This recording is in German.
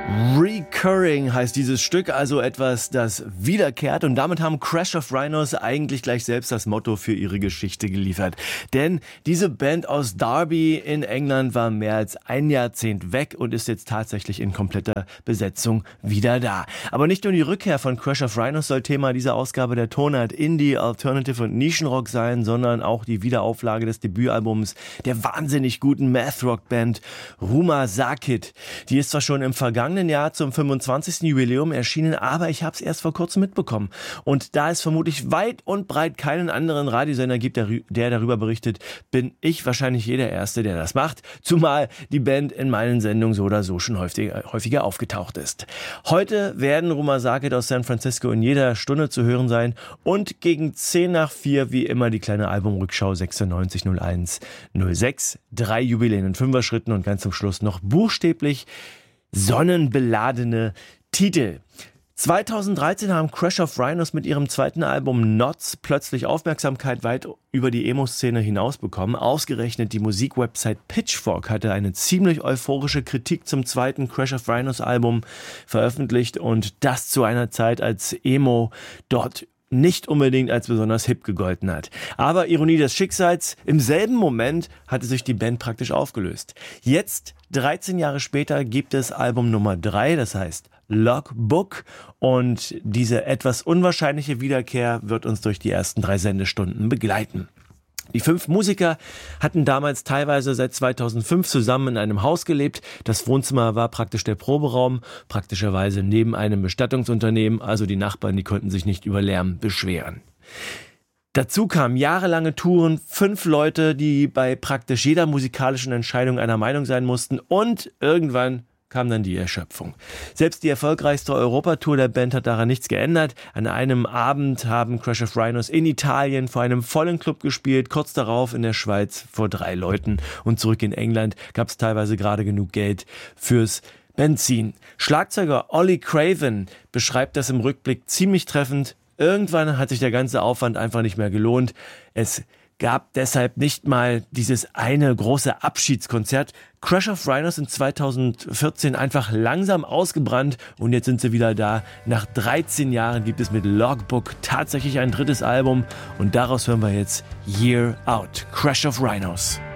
Recurring heißt dieses Stück, also etwas, das wiederkehrt, und damit haben Crash of Rhinos eigentlich gleich selbst das Motto für ihre Geschichte geliefert. Denn diese Band aus Derby in England war mehr als ein Jahrzehnt weg und ist jetzt tatsächlich in kompletter Besetzung wieder da. Aber nicht nur die Rückkehr von Crash of Rhinos soll Thema dieser Ausgabe der Tonart Indie, Alternative und Nischenrock sein, sondern auch die Wiederauflage des Debütalbums der wahnsinnig guten Math-Rock-Band Ruuma Sakit. Die ist zwar schon im vergangenen Jahr zum 25. Jubiläum erschienen, aber ich habe es erst vor kurzem mitbekommen. Und da es vermutlich weit und breit keinen anderen Radiosender gibt, der darüber berichtet, bin ich wahrscheinlich jeder Erste, der das macht, zumal die Band in meinen Sendungen so oder so schon häufiger aufgetaucht ist. Heute werden Ruuma Sakit aus San Francisco in jeder Stunde zu hören sein und gegen 10 nach 4 wie immer die kleine Albumrückschau 96, 01, 06, 3 Jubiläen in 5er Schritten und ganz zum Schluss noch buchstäblich sonnenbeladene Titel. 2013 haben Crash of Rhinos mit ihrem zweiten Album Knots plötzlich Aufmerksamkeit weit über die Emo-Szene hinaus bekommen. Ausgerechnet die Musikwebsite Pitchfork hatte eine ziemlich euphorische Kritik zum zweiten Crash of Rhinos Album veröffentlicht, und das zu einer Zeit, als Emo dort nicht unbedingt als besonders hip gegolten hat. Aber Ironie des Schicksals, im selben Moment hatte sich die Band praktisch aufgelöst. Jetzt, 13 Jahre später, gibt es Album Nummer 3, das heißt Logbook, und diese etwas unwahrscheinliche Wiederkehr wird uns durch die ersten 3 Sendestunden begleiten. Die 5 Musiker hatten damals teilweise seit 2005 zusammen in einem Haus gelebt. Das Wohnzimmer war praktisch der Proberaum, praktischerweise neben einem Bestattungsunternehmen, also die Nachbarn, die konnten sich nicht über Lärm beschweren. Dazu kamen jahrelange Touren, 5 Leute, die bei praktisch jeder musikalischen Entscheidung einer Meinung sein mussten, und irgendwann kam dann die Erschöpfung. Selbst die erfolgreichste Europatour der Band hat daran nichts geändert. An einem Abend haben Crash of Rhinos in Italien vor einem vollen Club gespielt, kurz darauf in der Schweiz vor 3 Leuten, und zurück in England gab es teilweise gerade genug Geld fürs Benzin. Schlagzeuger Ollie Craven beschreibt das im Rückblick ziemlich treffend. Irgendwann hat sich der ganze Aufwand einfach nicht mehr gelohnt. Es gab deshalb nicht mal dieses eine große Abschiedskonzert. Crash of Rhinos in 2014 einfach langsam ausgebrannt, und jetzt sind sie wieder da. Nach 13 Jahren gibt es mit Logbook tatsächlich ein drittes Album, und daraus hören wir jetzt Year Out. Crash of Rhinos.